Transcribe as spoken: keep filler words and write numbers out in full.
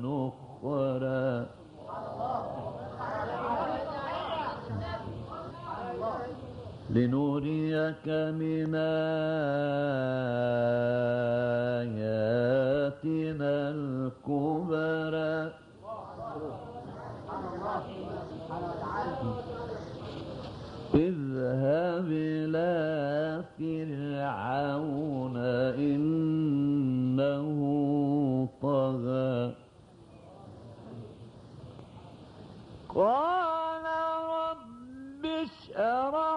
نخرى لنريك من آياتنا الكبرى اذهب إلى فرعون إنه طغى قال رب اشرح